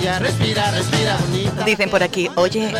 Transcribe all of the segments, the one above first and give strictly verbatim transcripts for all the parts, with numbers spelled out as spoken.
Respira, respira, bonita. Dicen por aquí, oye,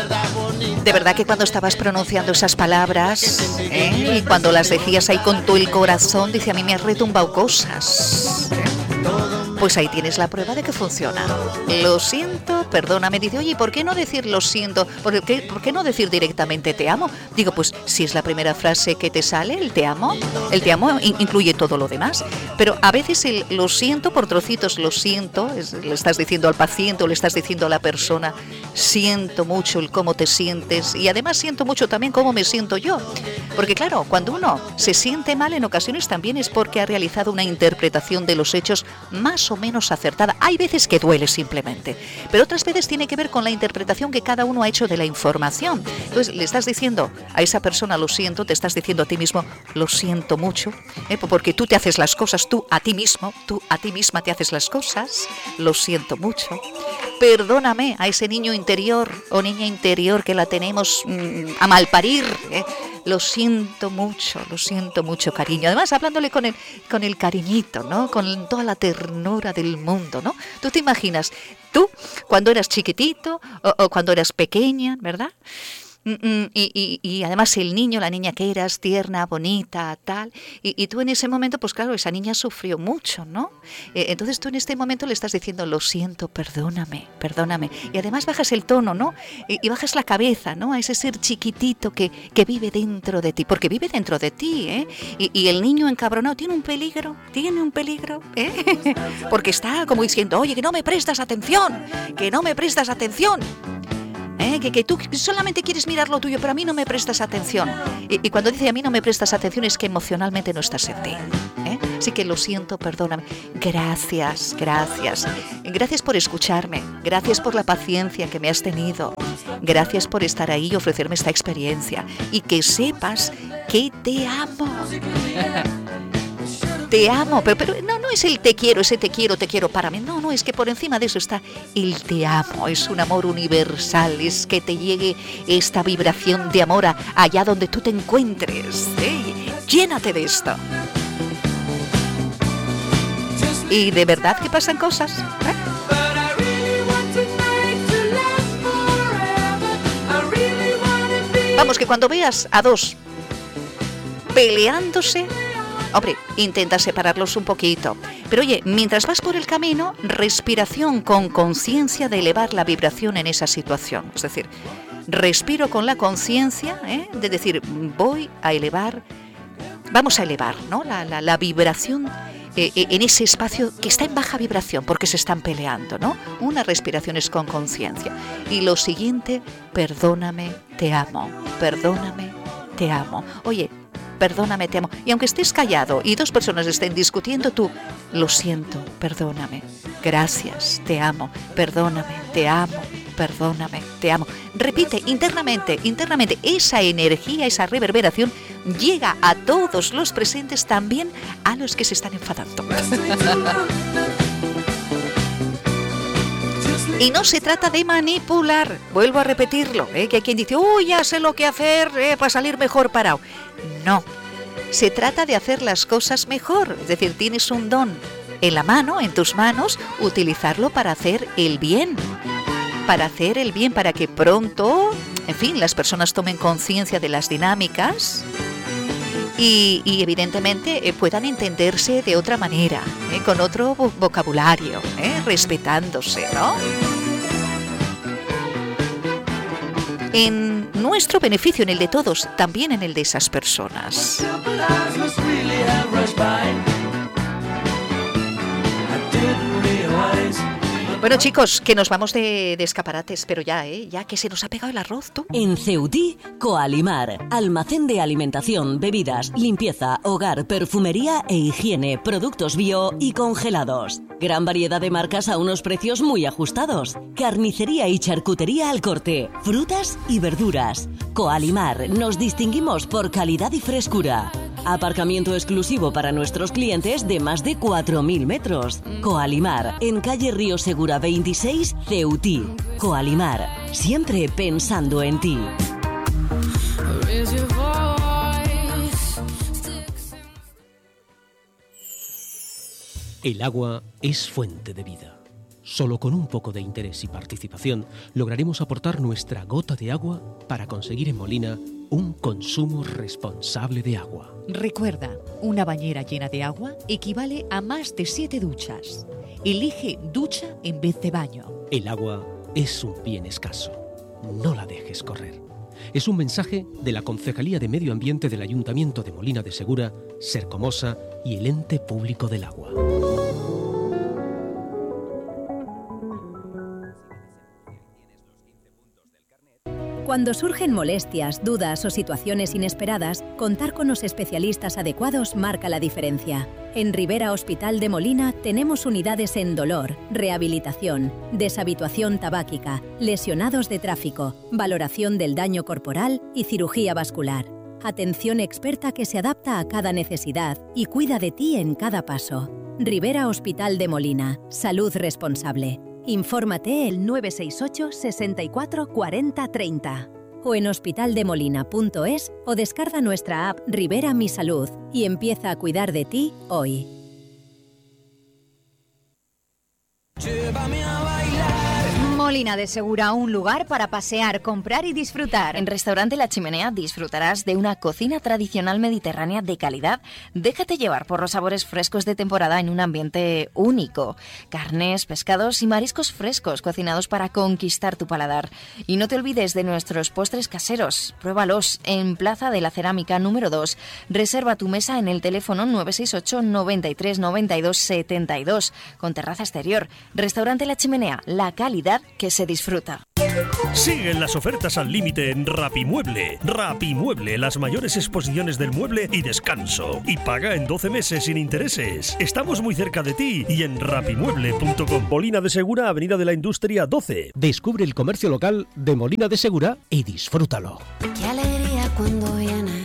de verdad que cuando estabas pronunciando esas palabras, ¿eh? y cuando las decías ahí con todo el corazón, dice, a mí me has retumbado cosas. ¿eh? Pues ahí tienes la prueba de que funciona. Lo siento, perdóname. Dice, oye, ¿por qué no decir lo siento? ¿Por qué, ¿Por qué no decir directamente te amo? Digo, pues si es la primera frase que te sale, el te amo, el te amo in- incluye todo lo demás. Pero a veces el lo siento por trocitos, lo siento, es, le estás diciendo al paciente o le estás diciendo a la persona, siento mucho el cómo te sientes y además siento mucho también cómo me siento yo. Porque claro, cuando uno se siente mal en ocasiones también es porque ha realizado una interpretación de los hechos más o menos acertada. Hay veces que duele simplemente, pero otras veces tiene que ver con la interpretación que cada uno ha hecho de la información. Entonces le estás diciendo a esa persona lo siento, te estás diciendo a ti mismo lo siento mucho, ¿eh? porque tú te haces las cosas, tú a ti mismo, tú a ti misma te haces las cosas, lo siento mucho. Perdóname a ese niño interior o niña interior que la tenemos mmm, a malparir, ¿eh? Lo siento mucho, lo siento mucho, cariño. Además, hablándole con el, con el cariñito, ¿no? Con toda la ternura del mundo, ¿no? Tú te imaginas, tú, cuando eras chiquitito o, o cuando eras pequeña, ¿verdad? Y, y, y además el niño, la niña que eras, tierna, bonita, tal, y, y tú en ese momento, pues claro, esa niña sufrió mucho, ¿no? Eh, entonces tú en este momento le estás diciendo, lo siento, perdóname, perdóname, y además bajas el tono, ¿no? Y, y bajas la cabeza, ¿no? A ese ser chiquitito que, que vive dentro de ti, porque vive dentro de ti, ¿eh? Y, y el niño encabronado tiene un peligro, tiene un peligro, ¿eh? Porque está como diciendo, oye, que no me prestas atención, que no me prestas atención. ¿Eh? Que, que tú solamente quieres mirar lo tuyo, pero a mí no me prestas atención. Y, y cuando dice a mí no me prestas atención es que emocionalmente no estás en ti. ¿eh? Así que lo siento, perdóname. Gracias, gracias. Gracias por escucharme. Gracias por la paciencia que me has tenido. Gracias por estar ahí y ofrecerme esta experiencia. Y que sepas que te amo. Te amo, pero, pero no, no es el te quiero, ese te quiero, te quiero para mí. No, no, es que por encima de eso está el te amo. Es un amor universal, es que te llegue esta vibración de amor a, allá donde tú te encuentres. ¿eh? Llénate de esto. Y de verdad que pasan cosas. ¿eh? Vamos, que cuando veas a dos peleándose, hombre, intenta separarlos un poquito. Pero oye, mientras vas por el camino, respiración con conciencia de elevar la vibración en esa situación. Es decir, respiro con la conciencia ¿eh? de decir, voy a elevar, vamos a elevar ¿no? la, la, la vibración eh, en ese espacio que está en baja vibración porque se están peleando, ¿no? Una respiración es con conciencia. Y lo siguiente, perdóname, te amo. Perdóname, te amo. Oye, perdóname, te amo. Y aunque estés callado y dos personas estén discutiendo, tú, lo siento, perdóname, gracias, te amo, perdóname, te amo, perdóname, te amo. Repite internamente, internamente, esa energía, esa reverberación llega a todos los presentes, también a los que se están enfadando. Y no se trata de manipular, vuelvo a repetirlo, ¿eh? que hay quien dice, uy, ya sé lo que hacer eh, para salir mejor parado. No, se trata de hacer las cosas mejor, es decir, tienes un don en la mano, en tus manos, utilizarlo para hacer el bien, para hacer el bien, para que pronto, en fin, las personas tomen conciencia de las dinámicas y, y evidentemente eh, puedan entenderse de otra manera, eh, con otro vo- vocabulario, eh, respetándose, ¿no? En nuestro beneficio, en el de todos, también en el de esas personas. Bueno, chicos, que nos vamos de, de escaparates, pero ya, ¿eh? Ya que se nos ha pegado el arroz, tú. En Ceutí, Coalimar, almacén de alimentación, bebidas, limpieza, hogar, perfumería e higiene, productos bio y congelados. Gran variedad de marcas a unos precios muy ajustados. Carnicería y charcutería al corte, frutas y verduras. Coalimar, nos distinguimos por calidad y frescura. Aparcamiento exclusivo para nuestros clientes de más de cuatro mil metros. Coalimar, en calle Río Segura veintiséis, Ceutí. Coalimar, siempre pensando en ti. El agua es fuente de vida. Solo con un poco de interés y participación lograremos aportar nuestra gota de agua para conseguir en Molina un consumo responsable de agua. Recuerda, una bañera llena de agua equivale a más de siete duchas. Elige ducha en vez de baño. El agua es un bien escaso. No la dejes correr. Es un mensaje de la Concejalía de Medio Ambiente del Ayuntamiento de Molina de Segura, Sercomosa y el Ente Público del Agua. Cuando surgen molestias, dudas o situaciones inesperadas, contar con los especialistas adecuados marca la diferencia. En Rivera Hospital de Molina tenemos unidades en dolor, rehabilitación, deshabituación tabáquica, lesionados de tráfico, valoración del daño corporal y cirugía vascular. Atención experta que se adapta a cada necesidad y cuida de ti en cada paso. Rivera Hospital de Molina. Salud responsable. Infórmate el nueve seis ocho, sesenta y cuatro, cuarenta, treinta o en hospitaldemolina punto es o descarga nuestra app Rivera Mi Salud y empieza a cuidar de ti hoy. Llévame a bailar. Molina de Segura, un lugar para pasear, comprar y disfrutar. En Restaurante La Chimenea disfrutarás de una cocina tradicional mediterránea de calidad. Déjate llevar por los sabores frescos de temporada en un ambiente único. Carnes, pescados y mariscos frescos cocinados para conquistar tu paladar. Y no te olvides de nuestros postres caseros. Pruébalos en Plaza de la Cerámica número dos. Reserva tu mesa en el teléfono nueve seis ocho, noventa y tres, noventa y dos, setenta y dos con terraza exterior. Restaurante La Chimenea, la calidad que se disfruta. Siguen las ofertas al límite en Rapimueble. Rapimueble, las mayores exposiciones del mueble y descanso. Y paga en doce meses sin intereses. Estamos muy cerca de ti y en rapimueble punto com. Molina de Segura, Avenida de la Industria doce. Descubre el comercio local de Molina de Segura y disfrútalo. Qué alegría cuando vienes.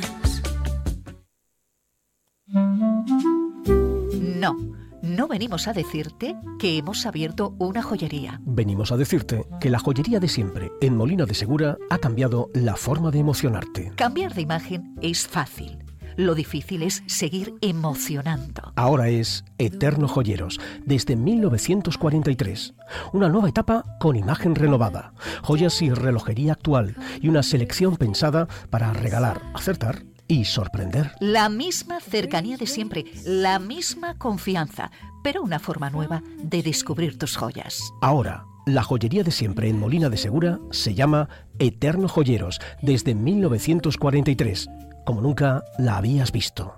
No. No venimos a decirte que hemos abierto una joyería. Venimos a decirte que la joyería de siempre en Molina de Segura ha cambiado la forma de emocionarte. Cambiar de imagen es fácil. Lo difícil es seguir emocionando. Ahora es Eterno Joyeros, desde mil novecientos cuarenta y tres. Una nueva etapa con imagen renovada, joyas y relojería actual y una selección pensada para regalar, acertar y sorprender. La misma cercanía de siempre, la misma confianza, pero una forma nueva de descubrir tus joyas. Ahora, la joyería de siempre en Molina de Segura se llama Eterno Joyeros, desde mil novecientos cuarenta y tres, como nunca la habías visto.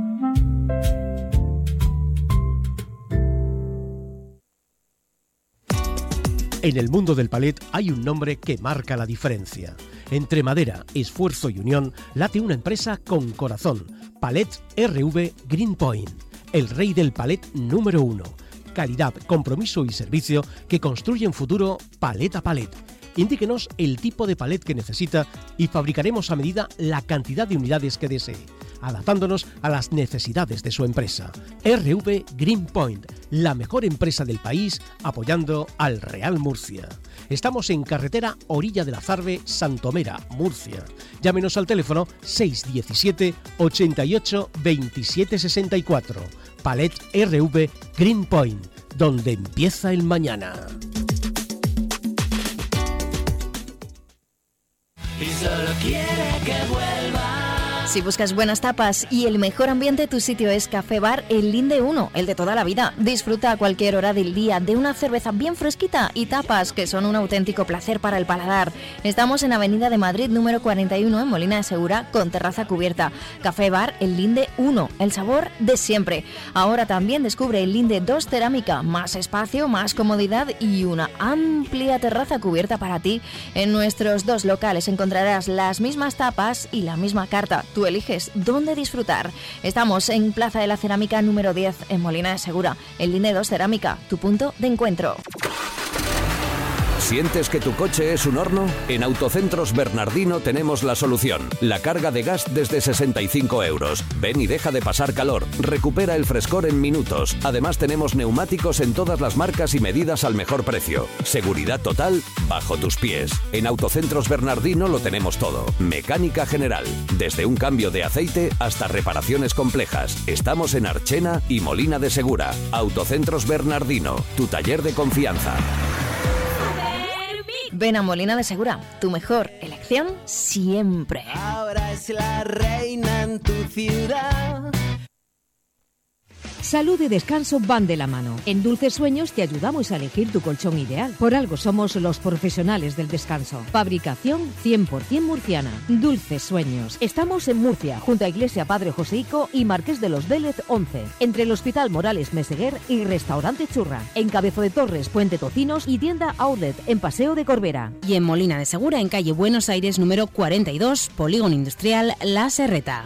En el mundo del palet hay un nombre que marca la diferencia. Entre madera, esfuerzo y unión late una empresa con corazón. Palet R V Greenpoint, el rey del palet número uno. Calidad, compromiso y servicio que construyen futuro palet a palet. Indíquenos el tipo de palet que necesita y fabricaremos a medida la cantidad de unidades que desee, adaptándonos a las necesidades de su empresa. R V Greenpoint, la mejor empresa del país apoyando al Real Murcia. Estamos en carretera Orilla de la Zarbe, Santomera, Murcia. Llámenos al teléfono seis uno siete, ochenta y ocho, veintisiete sesenta y cuatro. Palet R V Greenpoint, donde empieza el mañana. Y solo quiere que vuelva. Si buscas buenas tapas y el mejor ambiente, tu sitio es Café Bar El Linde uno, el de toda la vida. Disfruta a cualquier hora del día de una cerveza bien fresquita y tapas que son un auténtico placer para el paladar. Estamos en Avenida de Madrid número cuarenta y uno en Molina de Segura con terraza cubierta. Café Bar El Linde uno, el sabor de siempre. Ahora también descubre El Linde dos Cerámica, más espacio, más comodidad y una amplia terraza cubierta para ti. En nuestros dos locales encontrarás las mismas tapas y la misma carta. Tú eliges dónde disfrutar. Estamos en Plaza de la Cerámica número diez en Molina de Segura. El Linde dos Cerámica, tu punto de encuentro. ¿Sientes que tu coche es un horno? En Autocentros Bernardino tenemos la solución. La carga de gas desde sesenta y cinco euros. Ven y deja de pasar calor. Recupera el frescor en minutos. Además tenemos neumáticos en todas las marcas y medidas al mejor precio. Seguridad total bajo tus pies. En Autocentros Bernardino lo tenemos todo. Mecánica general. Desde un cambio de aceite hasta reparaciones complejas. Estamos en Archena y Molina de Segura. Autocentros Bernardino. Tu taller de confianza. Ven a Molina de Segura, tu mejor elección siempre. Ahora es la reina en tu ciudad. Salud y descanso van de la mano. En Dulces Sueños te ayudamos a elegir tu colchón ideal. Por algo somos los profesionales del descanso. Fabricación cien por ciento murciana. Dulces Sueños. Estamos en Murcia, junto a Iglesia Padre Joseico y Marqués de los Vélez once. Entre el Hospital Morales Meseguer y Restaurante Churra. En Cabezo de Torres, Puente Tocinos y tienda Outlet en Paseo de Corbera. Y en Molina de Segura, en calle Buenos Aires número cuarenta y dos, Polígono Industrial La Serreta.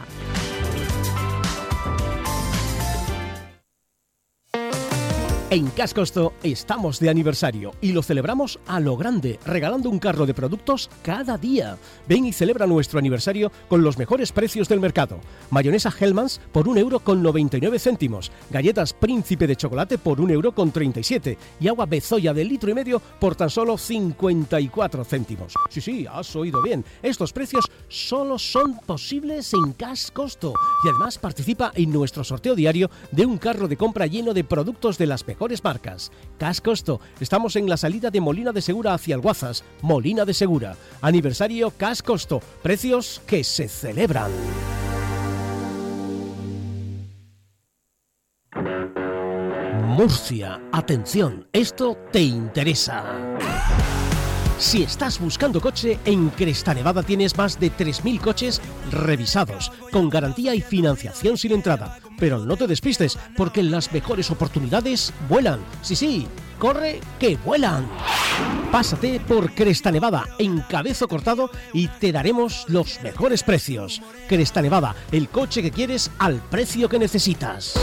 En Cascosto estamos de aniversario y lo celebramos a lo grande, regalando un carro de productos cada día. Ven y celebra nuestro aniversario con los mejores precios del mercado. Mayonesa Hellmann's por un euro con noventa y nueve céntimos, galletas Príncipe de chocolate por un euro con treinta y siete y agua Bezoya de litro y medio por tan solo cincuenta y cuatro céntimos. Sí, sí, has oído bien. Estos precios solo son posibles en Cascosto y además participa en nuestro sorteo diario de un carro de compra lleno de productos de las mejores marcas. Cascosto, estamos en la salida de Molina de Segura hacia Alguazas. Molina de Segura, aniversario Cascosto, precios que se celebran. Murcia, atención, esto te interesa. Si estás buscando coche, en Cresta Nevada tienes más de tres mil coches revisados, con garantía y financiación sin entrada. Pero no te despistes, porque las mejores oportunidades vuelan. Sí, sí, corre que vuelan. Pásate por Cresta Nevada, en Cabezo Cortado, y te daremos los mejores precios. Cresta Nevada, el coche que quieres al precio que necesitas.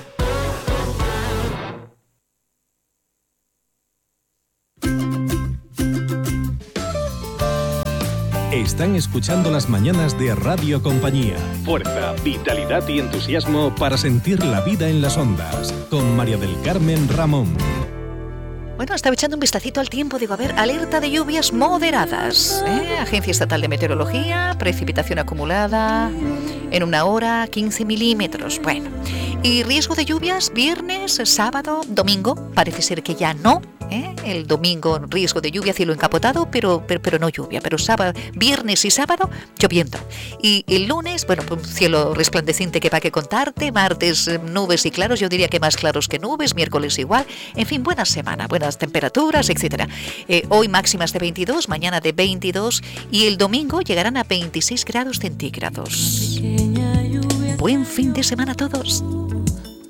Están escuchando las mañanas de Radio Compañía. Fuerza, vitalidad y entusiasmo para sentir la vida en las ondas. Con María del Carmen Ramón. Bueno, estaba echando un vistacito al tiempo. Digo, a ver, alerta de lluvias moderadas. ¿eh? Agencia Estatal de Meteorología, precipitación acumulada en una hora, quince milímetros. Bueno, y riesgo de lluvias viernes, sábado, domingo. Parece ser que ya no. ¿eh? El domingo riesgo de lluvia, cielo encapotado, pero, pero, pero no lluvia. Pero sábado, viernes y sábado, lloviendo. Y el lunes, bueno, un cielo resplandeciente que para qué contarte. Martes, nubes y claros, yo diría que más claros que nubes. Miércoles igual. En fin, buena semana, buenas temperaturas, etcétera. Eh, hoy máximas de veintidós, mañana de veintidós y el domingo llegarán a veintiséis grados centígrados. Buen fin de semana a todos.